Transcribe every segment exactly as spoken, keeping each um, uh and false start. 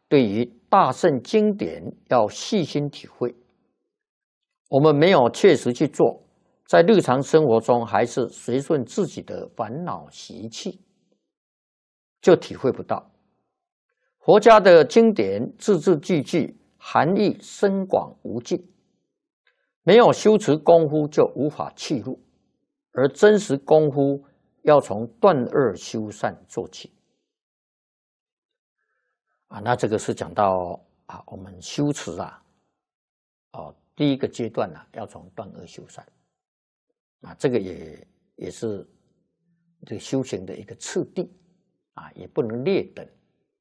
对于大圣经典要细心体会。我们没有切实去做，在日常生活中还是随顺自己的烦恼习气，就体会不到。佛家的经典字字句句含义深广无尽，没有修持功夫就无法契入，而真实功夫要从断恶修善做起。啊，那这个是讲到啊，我们修持啊，哦，第一个阶段呢、啊，要从断恶修善。啊，这个也也是这个修行的一个次第啊，也不能劣等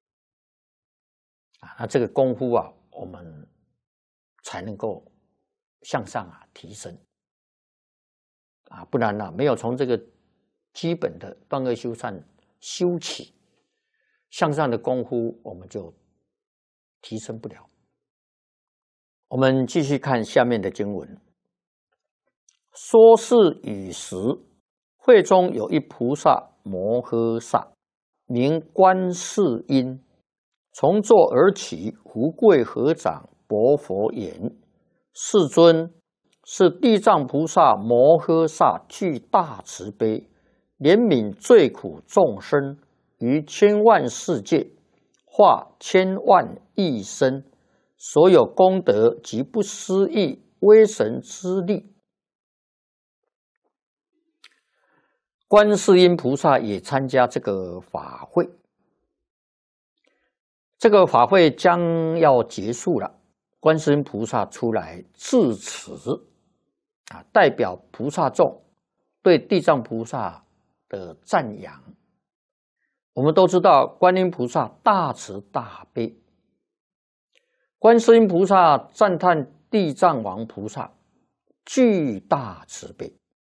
啊。那这个功夫啊，我们才能够向上啊提升啊，不然呢、啊，没有从这个基本的断恶修善修起，向上的功夫我们就提升不了。我们继续看下面的经文。说是与时，会中有一菩萨摩诃萨，名观世音，从座而起，福贵合掌，薄佛言：世尊，是地藏菩萨摩诃萨具大慈悲，怜悯罪苦众生，于千万世界化千万亿身，所有功德及不思议威神之力。观世音菩萨也参加这个法会，这个法会将要结束了，观世音菩萨出来致辞啊，代表菩萨众对地藏菩萨的赞扬。我们都知道，观音菩萨大慈大悲，观世音菩萨赞叹地藏王菩萨具大慈悲。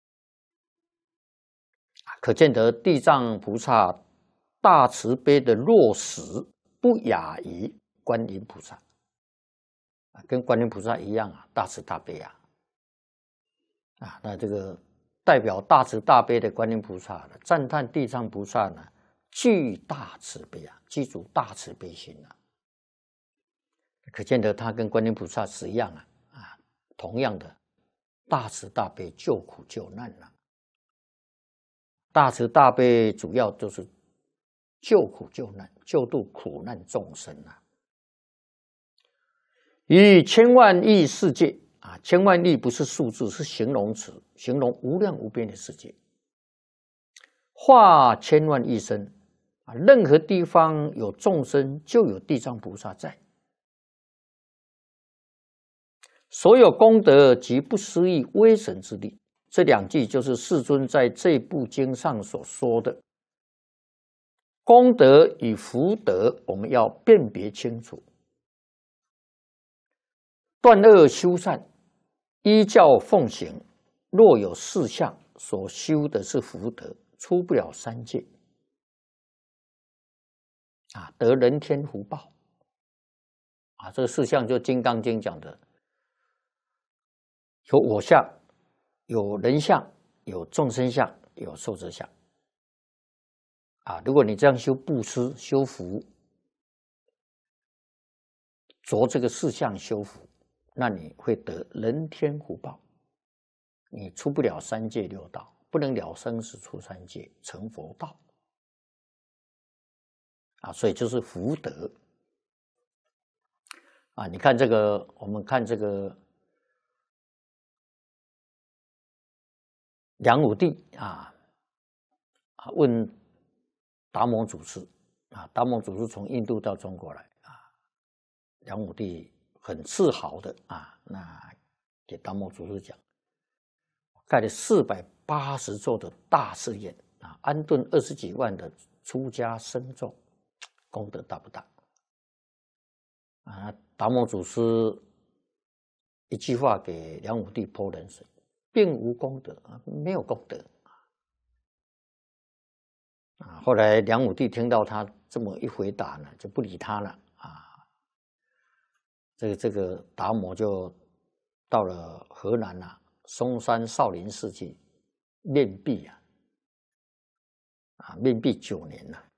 可见得地藏菩萨大慈悲的落实不亚于观音菩萨，跟观音菩萨一样啊，大慈大悲啊，啊，那这个代表大慈大悲的观音菩萨赞叹地藏菩萨呢，具大慈悲啊，具足大慈悲心啊，可见得他跟观音菩萨是一样啊，啊，同样的大慈大悲救苦救难啊。大慈大悲主要就是救苦救难，救度苦难众生啊。于千万亿世界啊，千万亿不是数字，是形容词，形容无量无边的世界。化千万亿身啊，任何地方有众生，就有地藏菩萨在。所有功德及不思议威神之力。这两句就是世尊在这部经上所说的功德与福德，我们要辨别清楚。断恶修善，依教奉行，若有四项，所修的是福德，出不了三界啊，得人天福报啊。这四项就《金刚经》讲的，有我相。有人相，有众生相，有寿者相啊！如果你这样修布施、修福，着这个四相修福，那你会得人天福报，你出不了三界六道，不能了生死出三界成佛道啊！所以就是福德啊！你看这个，我们看这个。梁武帝啊，啊问达摩祖师啊，达摩祖师从印度到中国来啊，梁武帝很自豪的啊，那给达摩祖师讲，盖了四百八十座的大寺院啊，安顿二十几万的出家僧众，功德大不大？啊，达摩祖师一句话给梁武帝泼冷水。并无功德啊，没有功德啊。后来梁武帝听到他这么一回答呢，就不理他了啊。这个这个达摩就到了河南啊，嵩山少林寺去面壁啊，啊面壁九年了